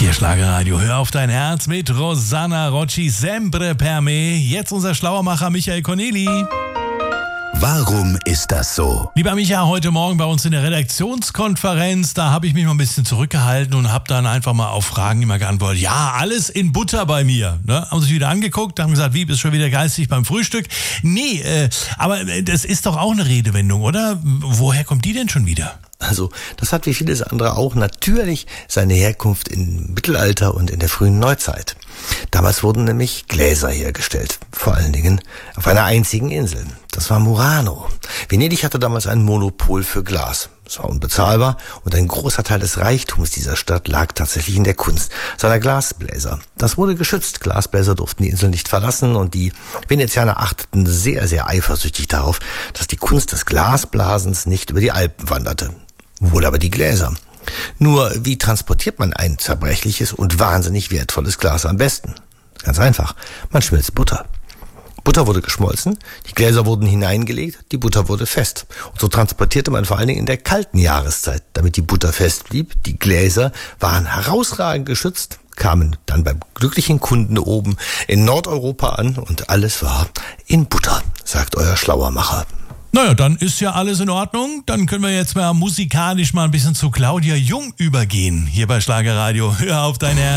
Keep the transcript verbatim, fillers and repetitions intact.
Hier Schlagerradio, hör auf dein Herz mit Rosanna Rocci, sempre per me. Jetzt unser Schlauermacher Michael Corneli. Warum ist das so? Lieber Micha, heute Morgen bei uns in der Redaktionskonferenz, da habe ich mich mal ein bisschen zurückgehalten und habe dann einfach mal auf Fragen immer geantwortet. Ja, alles in Butter bei mir. Ne? Haben sich wieder angeguckt, haben gesagt, wie, bist schon wieder geistig beim Frühstück? Nee, äh, aber das ist doch auch eine Redewendung, oder? Woher kommt die denn schon wieder? Also, das hat wie vieles andere auch natürlich seine Herkunft im Mittelalter und in der frühen Neuzeit. Damals wurden nämlich Gläser hergestellt, vor allen Dingen auf einer einzigen Insel. Das war Murano. Venedig hatte damals ein Monopol für Glas. Es war unbezahlbar und ein großer Teil des Reichtums dieser Stadt lag tatsächlich in der Kunst seiner Glasbläser. Das wurde geschützt. Glasbläser durften die Insel nicht verlassen und die Venezianer achteten sehr, sehr eifersüchtig darauf, dass die Kunst des Glasblasens nicht über die Alpen wanderte. Wohl aber die Gläser. Nur, wie transportiert man ein zerbrechliches und wahnsinnig wertvolles Glas am besten? Ganz einfach, man schmilzt Butter. Butter wurde geschmolzen, die Gläser wurden hineingelegt, die Butter wurde fest. Und so transportierte man vor allen Dingen in der kalten Jahreszeit, damit die Butter fest blieb. Die Gläser waren herausragend geschützt, kamen dann beim glücklichen Kunden oben in Nordeuropa an und alles war in Butter, sagt euer Schlauermacher. Naja, dann ist ja alles in Ordnung. Dann können wir jetzt mal musikalisch mal ein bisschen zu Claudia Jung übergehen. Hier bei Schlagerradio. Hör auf dein Herz.